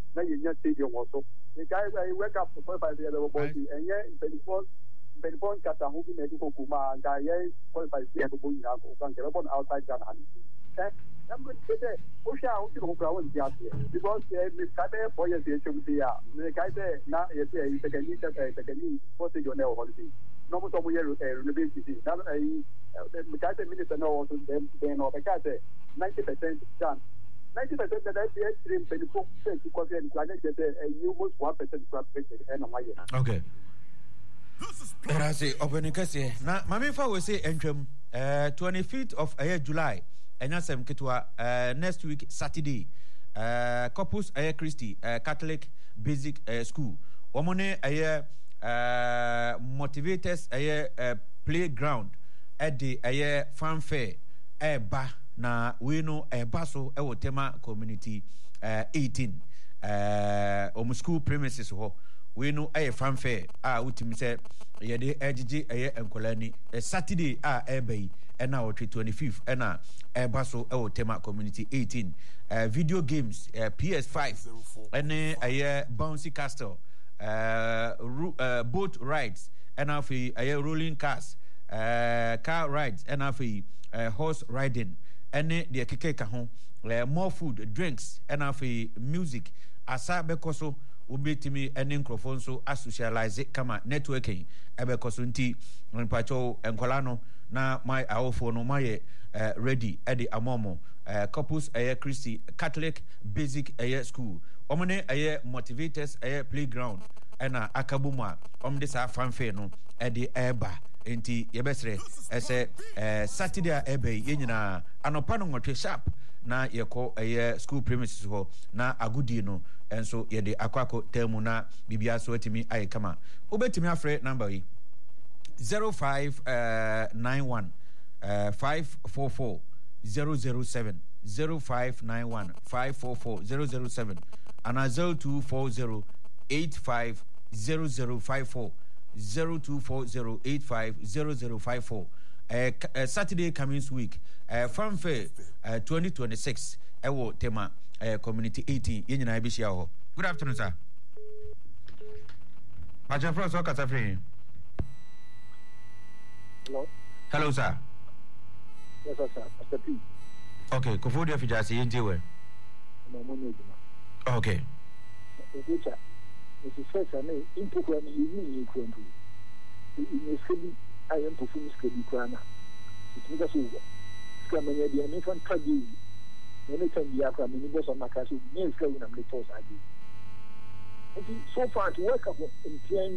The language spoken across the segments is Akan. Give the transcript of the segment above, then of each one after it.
na yenya stadium also the guy I wake up for 5 years ago body and yeah before kata hu bi medical kuma ga yeah 5 years ago ina ko kan ke bon outside Ghana I'm going to say Osha how to go around because we started 4 years ago the guy there now you say you can for your new holiday no more so we university now the guy the minister no also then or the guy 90% chance 90% that I see extreme 24% because in planet you almost 1% translated and on my okay I say open kasi na mami fa we say entwam 25th of July and yasem kitwa next week Saturday Corpus Christi Catholic Basic School womone motivators playground at the fanfare ba na we know baso e wotema community 18 school premises ho we know fanfare utimi say ye de ejiji enkolani Saturday ebe and now 25th and baso e wotema community 18 video games PS5 and bouncy castle boat rides and now rolling cars car rides and now horse riding and the keke ho more food drinks and now music asa bekoso ubetimi ene microphone so socialize kama networking ebekoso nti mpacho enkola no na my awofo no my ready edi amomo Corpus Christi Catholic Basic School omone motivators playground ena akabuma omde sa fanfare no edi eba enti yebesre ese Saturday ebe yenyina anopa no ngotwe sharp na yeko school premises ho na agudi no enso yede akwako temu na bibia so etimi ayekama obetimi afre number yi 0591 544 007 0591 544 007 and 0240 85 0054 0240850054 Saturday coming week fanfare 2026 ewo tema community 18 yenyina ebishia ho. Good afternoon sir. Maja Frost okata free. Hello sir. Yes sir, Mr. P. Okay, Kofodia Fijasi yinjewe. No money. Okay. Teacher, this is first and into when you need to in a city I am performing study plan. It means over. Scamania the infant tragedy. Anytime you have a minibus on my castle, means going and the toss I do. So far to work up in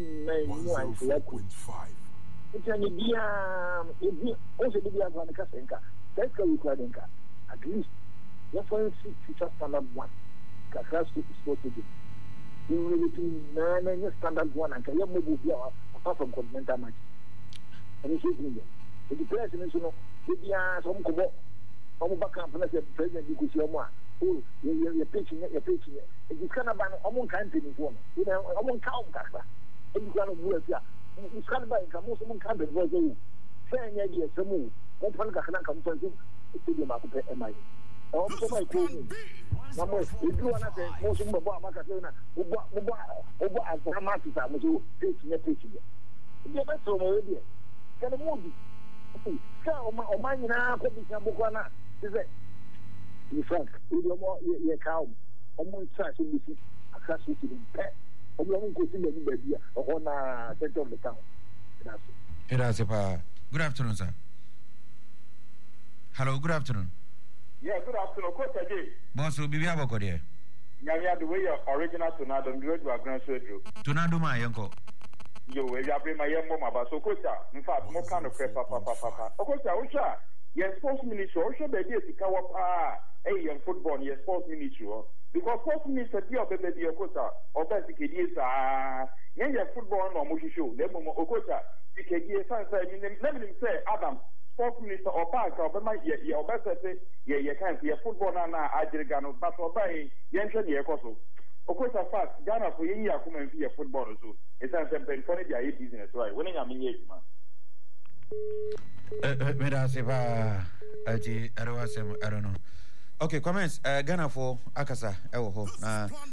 10.5. It's an idea also the idea of the Kasenka. That's how we call them. At least, that's why it's standard one. Kakas is supposed to do. You will be standard one and can you move apart from continental match. And it's easy. The president, you know, some Kobo, back up and the president, you could see more. Oh, you're pitching it. It's kind of an among campaign for me. You know, among town Kaka. And you kind of work here. It's kind of like most among campaign was a saying idea, some move. One fan can come from the market. Am I? Also, my queen. Number, if you want to say, most of them are Macasona, over as Ramatisa, was pitching a pitching. Yeah, that's so already. Can a movie? So, my now, Bukwana, is it? In fact, you're more your cow, almost such a missing, a class with him, pet, or you won't go see anybody on a center of the town. Good afternoon, sir. Hello, good afternoon. Yeah, good afternoon. Coach again. Boss, will be able to go Yeah, the way your original Tornado, the way you are grand surgery. Tornado, my uncle. You will have my young mama, so coach, in fact, more kind of prep, papa. Coach, Osha, yes, sports ministry, Osha, the idea to cover young football, yes, sports ministry. Because sports ministry, dear baby, coach, or basically, yes, football, no motion show, then coach, because let me say, Adam. Sports minister or park or your best say, yeah, can't be a football and I did Gano, but for buying Yankee Yakoso. Of course, I fast Ghana for a year, come and be a footballer. So it's a funny business, right? When I'm in age, man. I don't know. Okay, comments. Ghana for Akasa.